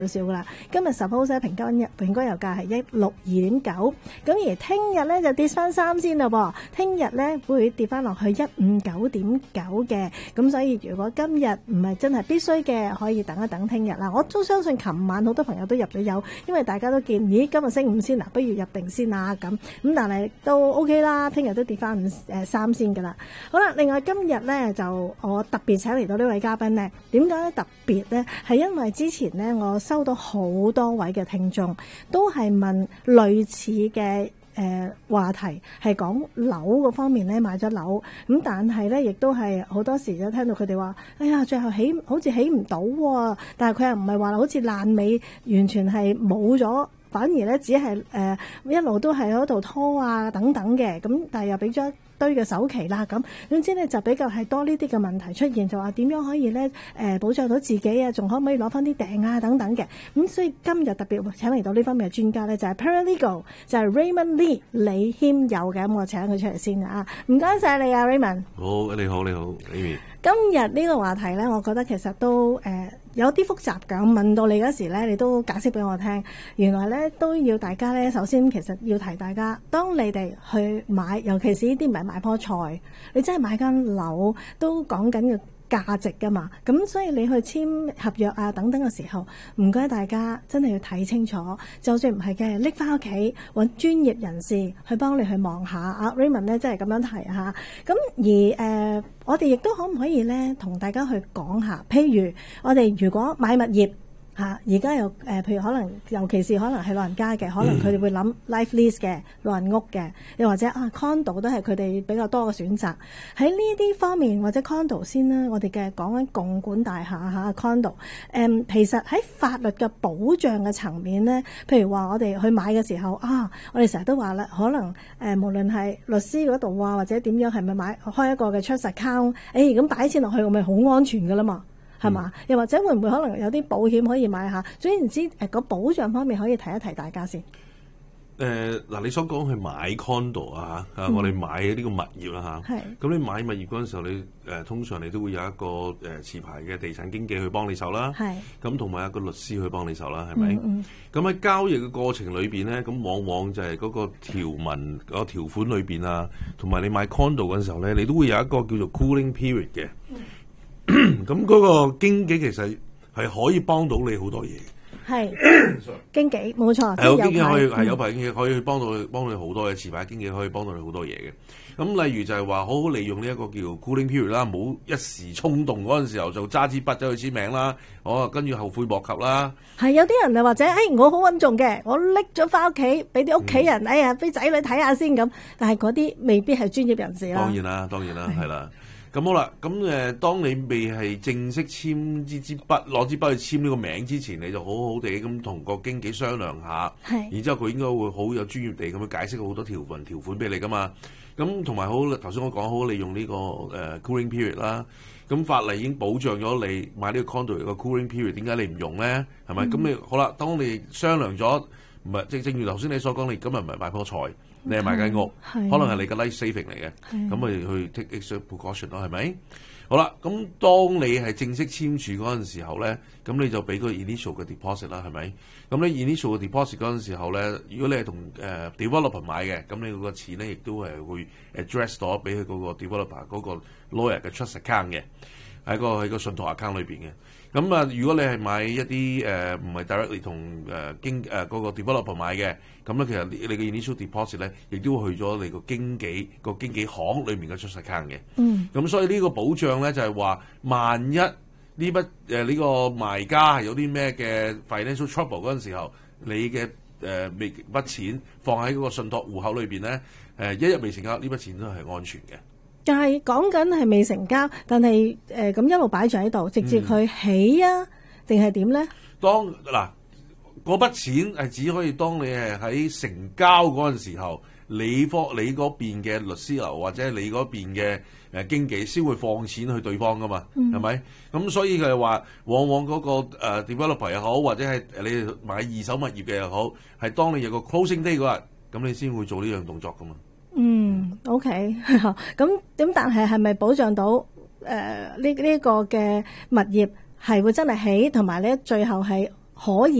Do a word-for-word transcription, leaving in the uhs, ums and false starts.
少少噶啦，今日 suppose 平均平均油價係一六二點九，咁而聽日咧就跌翻三先啦噃，聽日咧會跌翻落去一五九點九嘅，咁所以如果今日唔係真係必須嘅，可以等一等聽日啦。我都相信琴晚好多朋友都入咗油，因為大家都見咦今日升五先啦，不如入定先啦咁，咁但係都 OK 啦，聽日都跌翻五誒三先噶啦。好啦，另外今日咧就我特別請嚟到呢位嘉賓咧，點解咧特別咧？係因為之前咧我收到好多位嘅聽眾都係問類似嘅誒話題，係講樓嗰方面咧，買咗樓咁，但係咧亦都係好多時都聽到佢哋話，哎呀，最後起好似起唔到喎，但係佢又唔係話好似爛尾，完全係冇咗，反而咧只係誒、呃、一路都係喺度拖啊等等嘅，咁但係又俾咗一堆嘅首期啦，咁總之咧就比較係多呢啲嘅問題出現，就話點樣可以咧誒、呃、保障到自己啊，仲可唔可以攞翻啲訂啊等等嘅，咁所以今日特別請嚟到呢方面嘅專家咧，就係、是、Paralegal 就係 Raymond Lee 李謙佑嘅，咁我請佢出嚟先啊，唔該晒你啊 Raymond。 好，你好，你好 Amy。 今日呢個話題咧，我覺得其實都誒、呃、有啲複雜㗎。問到你嗰時咧，你都解釋俾我聽。原來咧都要大家咧，首先其實要提大家，當你哋去買，尤其是呢啲唔係買棵菜，你真係買間樓都講緊嘅價值㗎嘛。咁所以你去簽合約啊等等嘅時候，唔該大家真係要睇清楚。就算唔係嘅，拎翻屋企揾專業人士去幫你去望下。啊 Raymond 咧真係咁樣提下。咁而誒。呃我哋亦都可唔可以咧，同大家去講下，譬如我哋如果買物業嚇，而家又誒，譬如可能，尤其是可能係老人家嘅，可能佢哋會諗 life lease 嘅老人屋嘅，又或者啊 condo 都係佢哋比較多嘅選擇。喺呢啲方面或者 condo 先啦，我哋嘅講緊共管大廈嚇 condo，誒其實喺法律嘅保障嘅層面咧，譬如話我哋去買嘅時候啊，我哋成日都話啦，可能誒、呃、無論係律師嗰度啊，或者點樣係咪買開一個嘅 trust account，誒咁擺錢落去，我咪好安全噶啦嘛。係嘛？又或者會唔會可能有啲保險可以買下？總言之，誒個保障方面可以提一提大家先。 誒、呃、嗱，你所講係買 condo 啊嚇，嗯、我哋買呢個物業啦嚇。係。咁你買物業嗰陣時候，你誒、呃、通常你都會有一個誒、呃、持牌嘅地產經紀去幫你手啦。係。咁同埋一個律師去幫你手啦，係咪？嗯咁喺、嗯、交易嘅過程裏邊咧，咁往往就係嗰個條文、嗰個條款裏邊啊，同埋你買 condo 嗰陣時候咧，你都會有一個叫做 cooling period 嘅。嗯咁嗰個經紀其實係可以幫到你好多嘢，係經紀冇錯， 係有經紀可以係有牌經紀可以幫到你幫到你好多嘅，持牌經紀可以幫到你好多嘢嘅。咁例如就係話好好利用呢一個叫 cooling period 啦，唔好一時衝動嗰陣時候就揸支筆走去簽名啦，我跟住後悔莫及啦。 係有啲人就或者誒、哎、我好穩重嘅，我拎咗翻屋企俾啲屋企人，嗯、哎呀俾仔女睇下先咁，但係嗰啲未必係專業人士啦。 當然啦，當然啦，係啦。咁好啦，咁誒，當你未係正式簽支支筆，攞支筆去簽呢個名之前，你就好好地咁同個經紀商量下，係，然之後佢應該會好有專業地咁樣解釋好多條文條款俾你噶嘛。咁同埋好，頭先我講好利用呢、這個誒、uh, cooling period 啦。咁法例已經保障咗你買呢個 condo 個 cooling period，點解你唔用咧？係咪？咁、嗯、你好啦，當你商量咗，唔係正正如頭先你所講，你今日唔係買棵菜。你係買間屋，可能係你嘅 life saving 嚟嘅，咁咪去 take extra precaution 咯，係咪？好啦，咁當你係正式簽署嗰陣時候咧，咁你就俾個 initial 嘅 deposit 啦，係咪？咁你 initial 嘅 deposit 嗰陣時候咧，如果你係同誒 developer 買嘅，咁你嗰個錢咧亦都係會 address 到俾佢嗰個 developer 嗰個 lawyer 嘅 trust account 嘅，喺個喺個信託 account 裏邊嘅。咁啊，如果你係買一啲誒唔係 directly 同誒經誒嗰個 developer 買嘅，咁咧其實你你嘅 initial deposit 咧，亦都會去咗你個經紀個經紀行裏面嘅 trust account 嘅。嗯。咁所以呢個保障咧就係話，萬一呢筆誒呢個賣家係有啲咩嘅 financial trouble 嗰陣時候，你嘅誒未筆錢放喺嗰個信託戶口裏邊咧，誒一日未成交，呢筆錢都係安全嘅。 但係講緊係未成交，但係誒咁一路擺住喺度，直至佢起啊，定係點咧？ 當嗱嗰筆錢係只可以當你係喺成交嗰陣時候，你方你嗰邊嘅律師樓或者你嗰邊嘅誒經紀先會放錢去對方噶嘛，係咪、嗯？咁所以佢係話，往往嗰、嗰個、uh, developer 又好，或者係你買二手物業嘅又好，係當你有個 closing day 嗰日，咁你先會做呢樣動作噶嘛。 嗯 ，OK，咁咁但係係咪保障到誒呢呢個嘅物業係會真係起，同埋咧最後係可以。